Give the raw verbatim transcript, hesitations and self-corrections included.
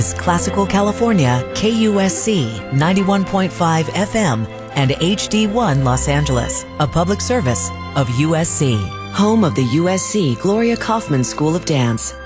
Classical California, K U S C ninety-one point five F M and H D one Los Angeles, a public service of U S C. Home of the U S C Gloria Kaufman School of Dance.